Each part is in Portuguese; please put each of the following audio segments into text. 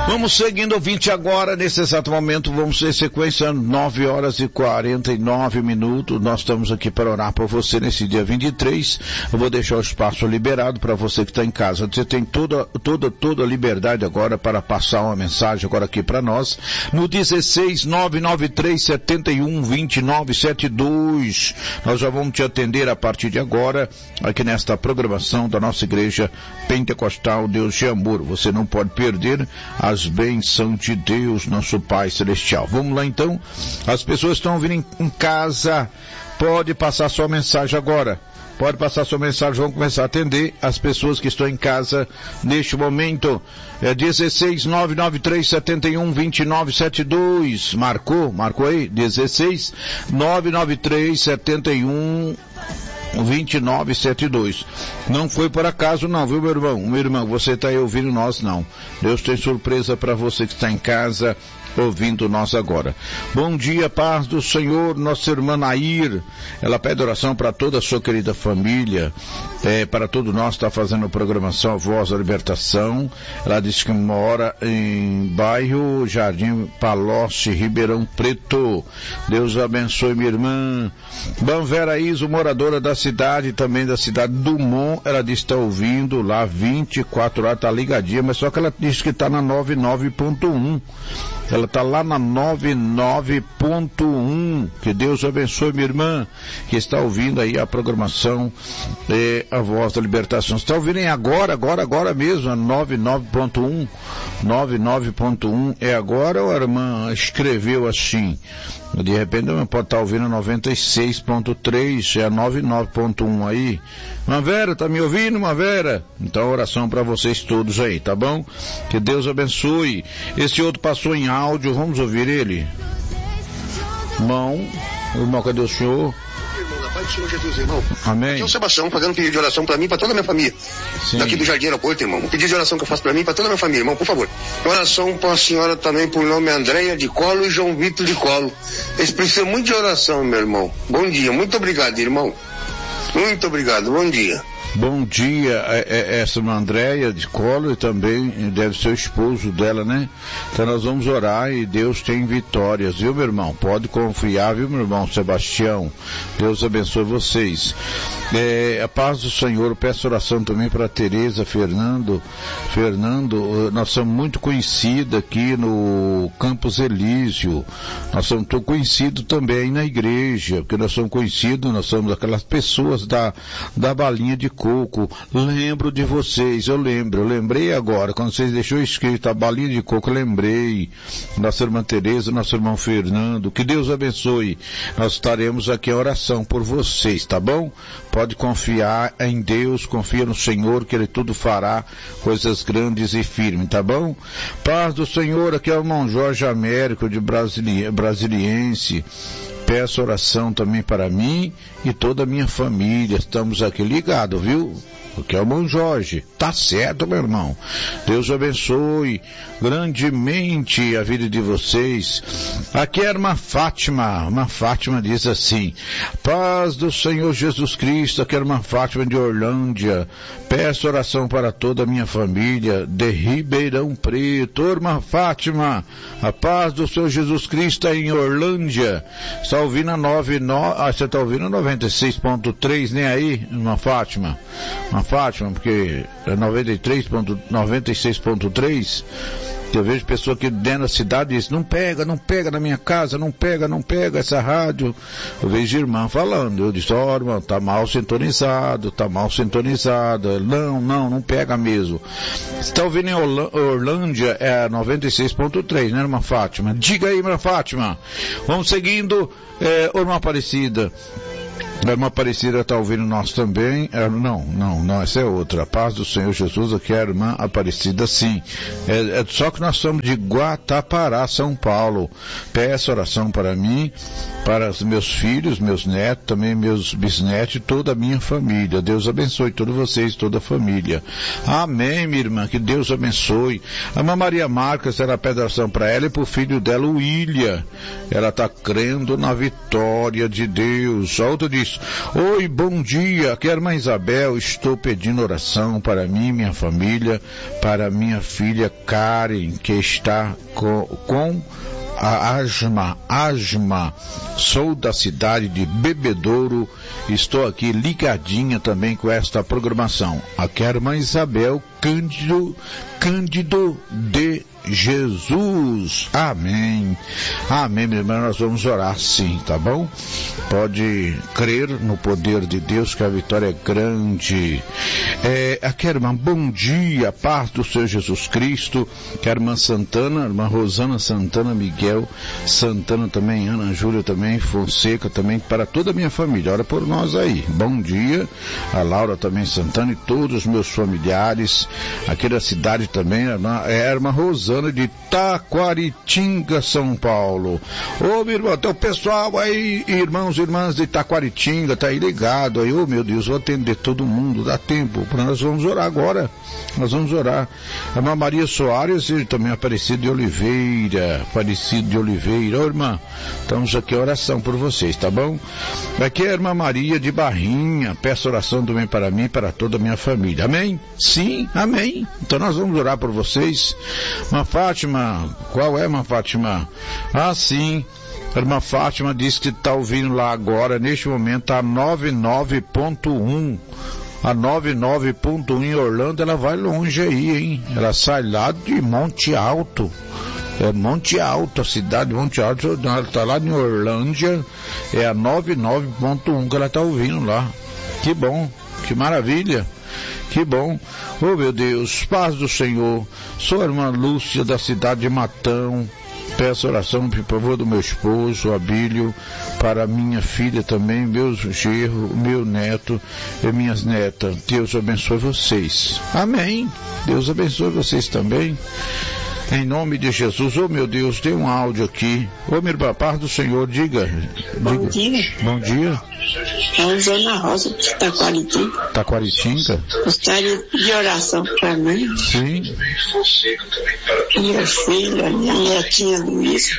Vamos seguindo, ouvinte, agora, nesse exato momento, vamos ter sequência 9 horas e 49 minutos. Nós estamos aqui para orar por você nesse dia 23. Eu vou deixar o espaço liberado para você que está em casa. Você tem toda a liberdade agora para passar uma mensagem agora aqui para nós. No 16993712972. Nós já vamos te atender a partir de agora, aqui nesta programação da nossa igreja Pentecostal Deus de Amor. Você não pode perder as bênçãos de Deus, nosso Pai Celestial. Vamos lá então, as pessoas estão ouvindo em casa, pode passar sua mensagem agora, pode passar sua mensagem, vamos começar a atender as pessoas que estão em casa neste momento. 16993712972, marcou aí, 16993712972. Não foi por acaso não, viu, meu irmão? Meu irmão, você está aí ouvindo nós, não. Deus tem surpresa para você que está em casa ouvindo nós agora. Bom dia, paz do Senhor, nossa irmã Nair. Ela pede oração para toda a sua querida família, para todos nós que está fazendo programação A Voz da Libertação. Ela disse que mora em bairro Jardim Palocci, Ribeirão Preto. Deus abençoe, minha irmã. Banvera Iso, moradora da cidade, também da cidade do Dumont. Ela disse que está ouvindo lá 24 horas, está ligadinha, mas só que ela disse que está na 99.1. Ela está lá na 99.1. Que Deus abençoe, minha irmã, que está ouvindo aí a programação A Voz da Libertação. Você está ouvindo agora mesmo, a 99.1. 99.1 é agora, ou a irmã escreveu assim? De repente ela pode estar ouvindo 96.3, é a 99.1 aí. Manvera, tá me ouvindo, Manvera? Então oração para vocês todos aí, tá bom? Que Deus abençoe. Esse outro passou em áudio, vamos ouvir ele? Irmão, cadê o senhor? Pai do Senhor Jesus, irmão. Amém. Aqui é o Sebastião fazendo um pedido de oração para mim e para toda a minha família. Sim. Daqui do Jardim Aeroporto, irmão. Um pedido de oração que eu faço para mim e para toda a minha família, irmão, por favor. Oração para a senhora também, por nome Andréia de Colo e João Vitor de Colo. Eles precisam muito de oração, meu irmão. Bom dia, muito obrigado, irmão. Muito obrigado, bom dia. Bom dia, essa Andréia de Colo, e também deve ser o esposo dela, né? Então nós vamos orar e Deus tem vitórias, viu, meu irmão? Pode confiar, viu, meu irmão Sebastião? Deus abençoe vocês. A paz do Senhor, eu peço oração também para Tereza, Fernando, nós somos muito conhecidos aqui no Campos Elísio, nós somos muito conhecidos também na igreja, porque nós somos conhecidos, nós somos aquelas pessoas da balinha de coco. Lembro de vocês, eu lembrei agora, quando vocês deixou escrito a balinha de coco, eu lembrei, nossa irmã Tereza, nosso irmão Fernando, que Deus abençoe. Nós estaremos aqui em oração por vocês, tá bom? Pode confiar em Deus, confia no Senhor, que Ele tudo fará, coisas grandes e firmes, tá bom? Paz do Senhor, aqui é o irmão Jorge Américo, de Brasiliense. Peço oração também para mim e toda a minha família. Estamos aqui ligados, viu? Porque é o irmão Jorge. Tá certo, meu irmão. Deus abençoe grandemente a vida de vocês. Aqui é a irmã Fátima. A irmã Fátima diz assim: paz do Senhor Jesus Cristo. Aqui é a irmã Fátima de Orlândia. Peço oração para toda a minha família de Ribeirão Preto. Ô, irmã Fátima, a paz do Senhor Jesus Cristo em Orlândia. Está ouvindo a você está ouvindo a 96.3, nem aí, irmã Fátima? Fátima, porque é 96.3, eu vejo pessoa aqui dentro da cidade e diz, não pega na minha casa, não pega essa rádio. Eu vejo irmã falando, eu disse, irmão, tá mal sintonizado. Não pega mesmo. Você está ouvindo em Orlândia, é 96.3, né, irmã Fátima? Diga aí, irmã Fátima. Vamos seguindo, irmã Aparecida. A irmã Aparecida está ouvindo nós também. Não, essa é outra. A paz do Senhor Jesus, aqui é a irmã Aparecida, sim. Só que nós somos de Guatapará, São Paulo. Peço oração para mim, para os meus filhos, meus netos, também meus bisnetos e toda a minha família. Deus abençoe todos vocês, toda a família. Amém, minha irmã, que Deus abençoe. A irmã Maria Marques, ela pede oração para ela e para o filho dela, o William. Ela está crendo na vitória de Deus. A outra diz, Cristo. Oi, bom dia, aqui é a irmã Isabel, estou pedindo oração para mim e minha família, para minha filha Karen, que está com a asma, sou da cidade de Bebedouro, estou aqui ligadinha também com esta programação. Aqui é a irmã Isabel Cândido de Jesus. Amém. Amém, minha irmã, nós vamos orar sim, tá bom? Pode crer no poder de Deus que a vitória é grande. Aqui a irmã, bom dia, paz do Senhor Jesus Cristo. Que a irmã Santana, a irmã Rosana Santana, Miguel Santana também, Ana Júlia também, Fonseca também, para toda a minha família. Ora por nós aí. Bom dia. A Laura também Santana e todos os meus familiares. Aqui da cidade também, a irmã Rosana de Taquaritinga, São Paulo. Ô, meu irmão, tem o pessoal aí, irmãos e irmãs de Taquaritinga, tá aí ligado aí. Ô, meu Deus, vou atender todo mundo, dá tempo. Nós vamos orar agora. Nós vamos orar. A irmã Maria Soares e também Aparecido de Oliveira. Ô, irmã, estamos aqui a oração por vocês, tá bom? Aqui é a irmã Maria de Barrinha. Peço oração também para mim e para toda a minha família. Amém? Sim, amém. Então nós vamos orar por vocês. Irmã Fátima, qual é, irmã Fátima? Ah, sim, a irmã Fátima disse que está ouvindo lá agora, neste momento, a 99.1. A 99.1 em Orlando, ela vai longe aí, hein? Ela sai lá de Monte Alto. É Monte Alto, a cidade de Monte Alto, ela está lá em Orlândia, é a 99.1 que ela está ouvindo lá. Que bom, que maravilha. Que bom. Oh, meu Deus, paz do Senhor. Sou a irmã Lúcia da cidade de Matão. Peço oração, por favor, do meu esposo, Abílio, para minha filha também, meu genro, meu neto e minhas netas. Deus abençoe vocês. Amém. Deus abençoe vocês também. Em nome de Jesus. Oh, meu Deus, tem um áudio aqui. Ô, meu irmão, paz do Senhor, diga. Bom dia. Bom dia. É a Ana Rosa, de Taquaritinga. Taquaritinga? Gostaria de oração para mim. Sim. Minha filha, minha netinha Luísa.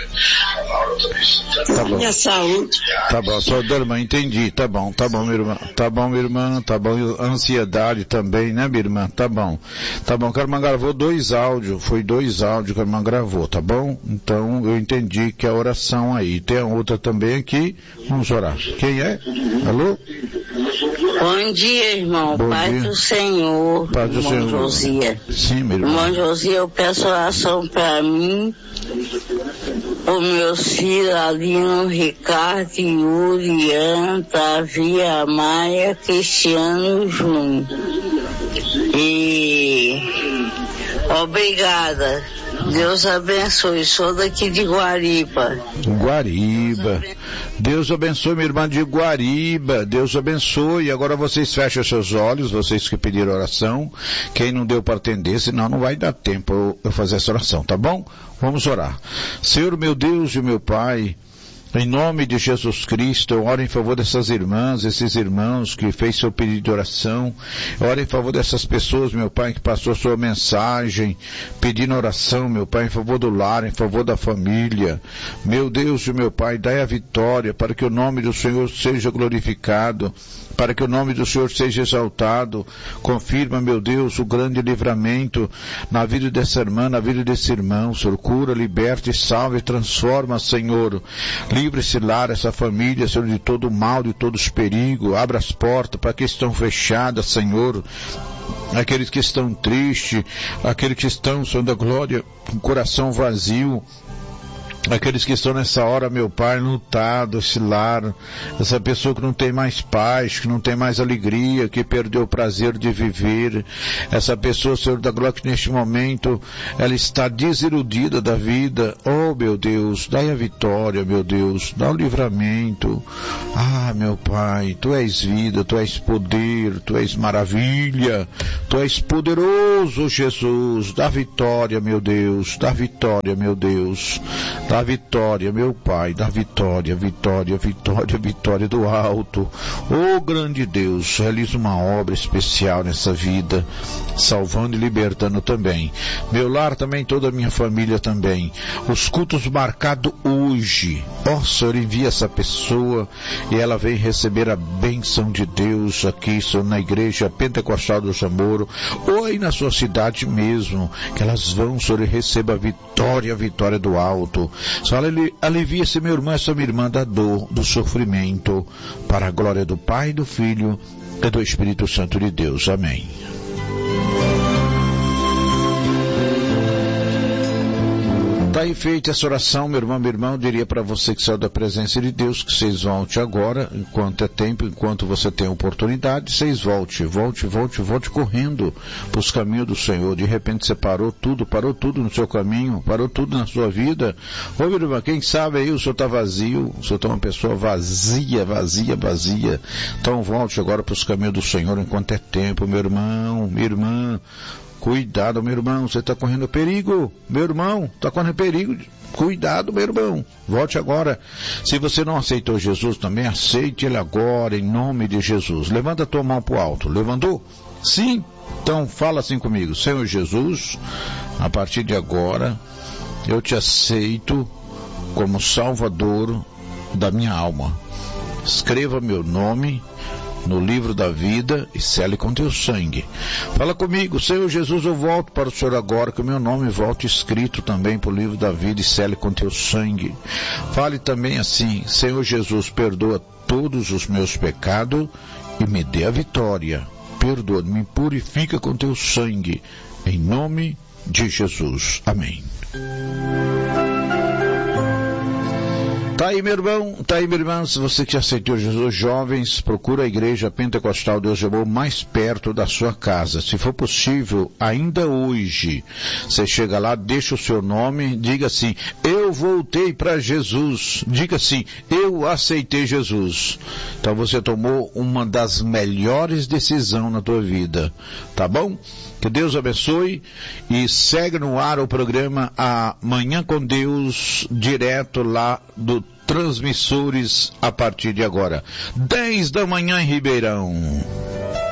Tá bom. Minha saúde. Tá bom, só da irmã, entendi. Tá bom, minha irmã. Tá bom, minha irmã. Tá bom, ansiedade também, né, minha irmã? Tá bom. Tá bom, que a irmã gravou 2 áudios. Foi 2 áudios que a irmã gravou, tá bom? Então, eu entendi que é a oração aí. Tem a outra também aqui. Vamos orar. Quem é? Alô? Bom dia, irmão. Bom Paz dia. do Senhor. Paz do irmão Senhor. Josia. Sim, meu irmão. Irmão Josia, eu peço oração para mim, os meus filhos, Alino, Ricardo, Yuri, Ana, Tavia, Maia, Cristiano, Júnior. E obrigada. Deus abençoe. Sou daqui de Guariba. Guariba. Deus abençoe, minha irmã de Guariba. Deus abençoe. Agora vocês fecham seus olhos, vocês que pediram oração. Quem não deu para atender, senão não vai dar tempo eu fazer essa oração, tá bom? Vamos orar. Senhor, meu Deus e meu Pai, em nome de Jesus Cristo, eu oro em favor dessas irmãs, esses irmãos que fez seu pedido de oração. Eu oro em favor dessas pessoas, meu Pai, que passou sua mensagem, pedindo oração, meu Pai, em favor do lar, em favor da família. Meu Deus e meu Pai, dai a vitória para que o nome do Senhor seja glorificado, para que o nome do Senhor seja exaltado. Confirma, meu Deus, o grande livramento na vida dessa irmã, na vida desse irmão. Senhor, cura, liberta e salva e transforma, Senhor. Livre esse lar, essa família, Senhor, de todo o mal, de todos os perigos. Abra as portas para que estão fechadas, Senhor. Aqueles que estão tristes, aqueles que estão, Senhor da glória, com o coração vazio. Aqueles que estão nessa hora, meu Pai, lutado, esse lar, essa pessoa que não tem mais paz, que não tem mais alegria, que perdeu o prazer de viver, essa pessoa, Senhor da glória, que neste momento, ela está desiludida da vida. Oh, meu Deus, dai a vitória, meu Deus, dá o livramento. Ah, meu Pai, Tu és vida, Tu és poder, Tu és maravilha, Tu és poderoso, Jesus. Dá vitória, meu Deus, dá vitória, meu Deus. Dá Dá vitória, meu Pai, dá vitória, vitória, vitória, vitória do alto. Ô grande Deus, realiza uma obra especial nessa vida, salvando e libertando também. Meu lar também, toda a minha família também. Os cultos marcados hoje. Ó Senhor, envia essa pessoa e ela vem receber a bênção de Deus aqui, Senhor, na igreja Pentecostal do Jamoro, ou aí na sua cidade mesmo, que elas vão, Senhor, e receba a vitória, a vitória do alto. Senhor, alivia esse meu irmão, essa minha irmã da dor, do sofrimento, para a glória do Pai, do Filho e do Espírito Santo de Deus. Amém. Está aí feita essa oração, meu irmão, eu diria para você que saiu da presença de Deus, que vocês volte agora, enquanto é tempo, enquanto você tem oportunidade, vocês volte correndo para os caminhos do Senhor. De repente você parou tudo no seu caminho, parou tudo na sua vida. Ô meu irmão, quem sabe aí o senhor está vazio, o senhor está uma pessoa vazia. Então volte agora para os caminhos do Senhor enquanto é tempo, meu irmão, minha irmã. Cuidado, meu irmão, você está correndo perigo. Meu irmão, está correndo perigo. Cuidado, meu irmão. Volte agora. Se você não aceitou Jesus também, aceite Ele agora, em nome de Jesus. Levanta a tua mão para o alto. Levantou? Sim? Então fala assim comigo. Senhor Jesus, a partir de agora, eu te aceito como Salvador da minha alma. Escreva meu nome no livro da vida e sele com teu sangue. Fala comigo, Senhor Jesus, eu volto para o Senhor agora, que o meu nome volte escrito também para o livro da vida e sele com teu sangue. Fale também assim, Senhor Jesus, perdoa todos os meus pecados e me dê a vitória. Perdoa, me purifica com teu sangue, em nome de Jesus. Amém. Tá aí, meu irmão, minha irmã, se você que aceitou Jesus, jovens, procura a igreja Pentecostal Deus de Amor mais perto da sua casa. Se for possível, ainda hoje, você chega lá, deixa o seu nome, diga assim, eu voltei para Jesus. Diga assim, eu aceitei Jesus. Então você tomou uma das melhores decisões na tua vida, tá bom? Que Deus abençoe e segue no ar o programa Amanhã com Deus, direto lá do Transmissores a partir de agora. 10 da manhã em Ribeirão.